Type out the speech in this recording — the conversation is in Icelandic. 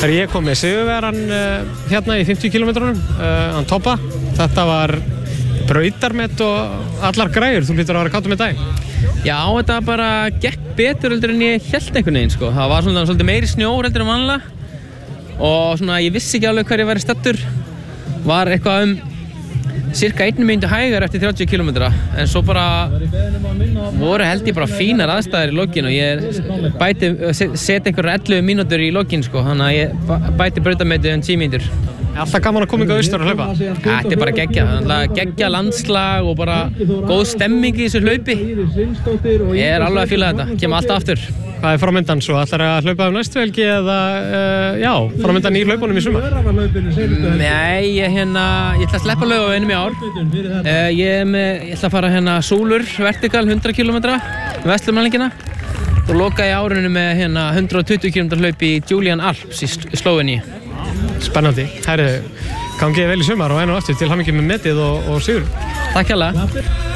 Þegar ég kom með sigurvegarann hérna í 50 km, hann Toppa, þetta var brautarmet og allar græjur, þú hlýtur að vera kátur með dag. Já, þetta bara gekk betur heldur en ég hélt einhvern veginn, sko. Það var svona svolítið meiri snjór heldur en vanlega og svona ég vissi ekki alveg hver ég væri staddur. Var eitthvað cirka 1 mínútu hægar eftir 30 km, en svo bara voru held ég bara fínar aðstæður í lokin og ég seti einhverjar 11 mínútur í lokin, sko, þannig að ég bæti brautarmetið 10 mínútur. Alltaf gaman að koma ykkur austur að hlaupa. Þetta bara geggja landslag og bara góð stemming í þessu hlaupi. Ég alveg að fíla þetta, kem alltaf aftur. Hvað framöndan svo? Ætlar að hlaupa næstu helgi eða, framöndan í hlaupunum í sumar? Nei, ég ætla að sleppa laugaveginum í ár. Ég ætla að fara Súlur, vertikal, 100 km, Vestlumannlengina og loka í árinu með 120 km hlaup í Julian Alps í Slóveníu. Spennandi. Herru, gangið vel í sumar og enn og aftur til hamingju með metið og sigur. Takk hérlega.